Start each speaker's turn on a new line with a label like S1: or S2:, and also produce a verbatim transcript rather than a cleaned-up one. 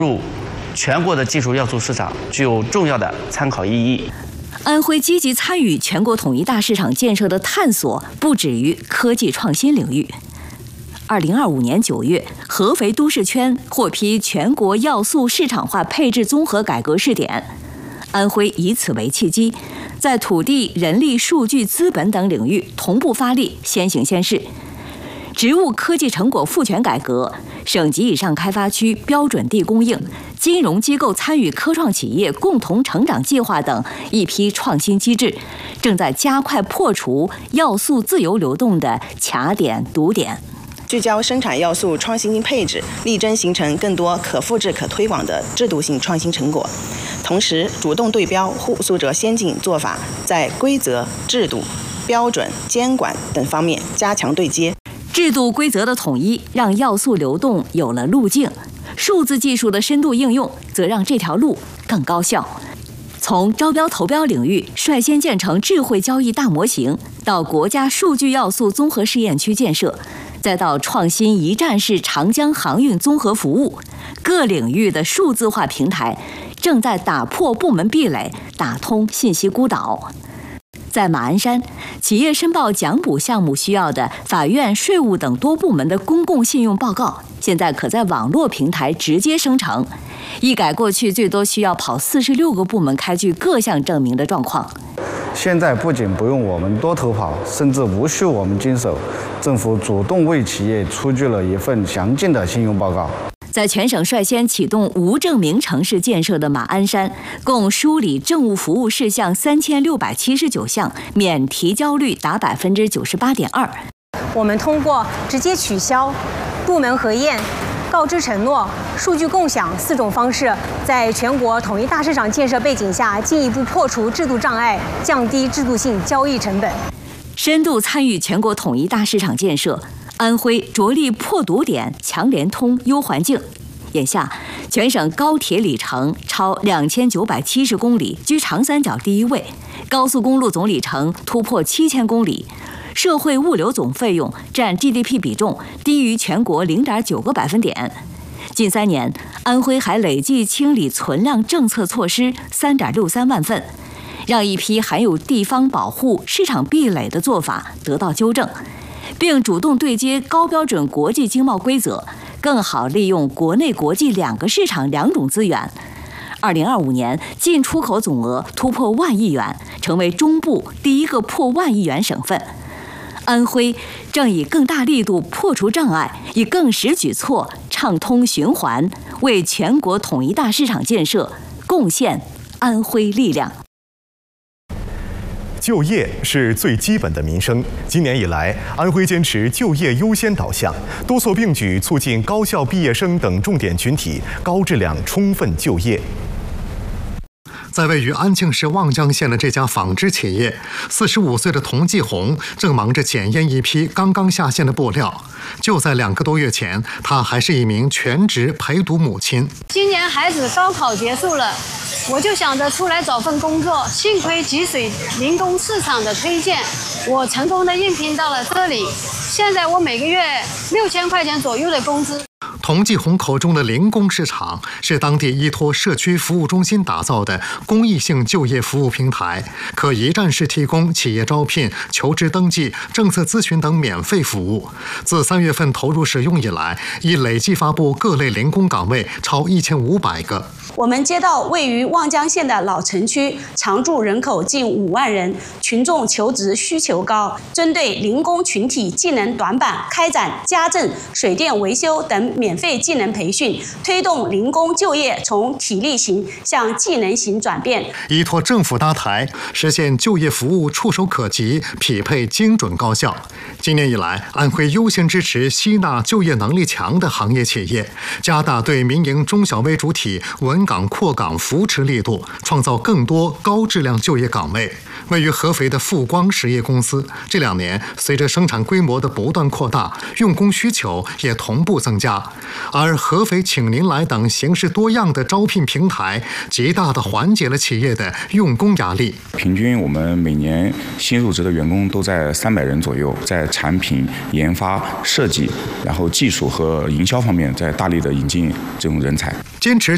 S1: 入全国的技术要素市场，具有重要的参考意义。
S2: 安徽积极参与全国统一大市场建设的探索，不止于科技创新领域。二零二五年九月，合肥都市圈获批全国要素市场化配置综合改革试点，安徽以此为契机，在土地、人力、数据、资本等领域同步发力，先行先试。职务科技成果赋权改革、省级以上开发区标准地供应、金融机构参与科创企业共同成长计划等一批创新机制，正在加快破除要素自由流动的卡点堵点。
S3: 聚焦生产要素创新性配置，力争形成更多可复制、可推广的制度性创新成果。同时，主动对标沪苏浙先进做法，在规则、制度、标准、监管等方面加强对接。
S2: 制度规则的统一，让要素流动有了路径；数字技术的深度应用，则让这条路更高效。从招标投标领域率先建成智慧交易大模型，到国家数据要素综合试验区建设，再到创新一站式长江航运综合服务，各领域的数字化平台正在打破部门壁垒，打通信息孤岛。在马鞍山，企业申报奖补项目需要的法院、税务等多部门的公共信用报告，现在可在网络平台直接生成，一改过去最多需要跑四十六个部门开具各项证明的状况。
S4: 现在不仅不用我们多投跑，甚至无需我们经手，政府主动为企业出具了一份详尽的信用报告。
S2: 在全省率先启动无证明城市建设的马鞍山，共梳理政务服务事项三千六百七十九项，免提交率达百分之九十八点二。
S5: 我们通过直接取消、部门核验、告知承诺、数据共享四种方式，在全国统一大市场建设背景下，进一步破除制度障碍，降低制度性交易成本。
S2: 深度参与全国统一大市场建设，安徽着力破堵点、强联通、优环境。眼下，全省高铁里程超两千九百七十公里，居长三角第一位；高速公路总里程突破七千公里。社会物流总费用占 G D P 比重低于全国零点九个百分点。近三年，安徽还累计清理存量政策措施三点六三万份，让一批含有地方保护、市场壁垒的做法得到纠正，并主动对接高标准国际经贸规则，更好利用国内国际两个市场两种资源。二零二五年进出口总额突破万亿元，成为中部第一个破万亿元省份。安徽正以更大力度破除障碍，以更实举措畅通循环，为全国统一大市场建设贡献安徽力量。
S6: 就业是最基本的民生。今年以来，安徽坚持就业优先导向，多措并举，促进高校毕业生等重点群体高质量充分就业。
S7: 在位于安庆市望江县的这家纺织企业，四十五岁的童继红正忙着检验一批刚刚下线的布料。就在两个多月前，她还是一名全职陪读母亲。
S8: 今年孩子高考结束了，我就想着出来找份工作。幸亏吉水零工市场的推荐，我成功的应聘到了这里。现在我每个月六千块钱左右的工资。
S7: 童继红口中的零工市场是当地依托社区服务中心打造的公益性就业服务平台，可一站式提供企业招聘、求职登记、政策咨询等免费服务。自三月份投入使用以来，已累计发布各类零工岗位超一千五百个。
S9: 我们接到位于望江县的老城区，常住人口近五万人，群众求职需求高，针对零工群体技能短板，开展家政、水电维修等免费技能培训，推动零工就业从体力型向技能型转变。
S7: 依托政府搭台，实现就业服务触手可及、匹配精准高效。今年以来，安徽优先支持吸纳就业能力强的行业企业，加大对民营中小微主体稳岗扩岗扶持力度，创造更多高质量就业岗位。位于合肥的富光实业公司，这两年随着生产规模的不断扩大，用工需求也同步增加。而合肥请您来等形式多样的招聘平台，极大地缓解了企业的用工压力。
S10: 平均我们每年新入职的员工都在三百人左右，在产品研发、设计，然后技术和营销方面，在大力的引进这种人才。
S7: 坚持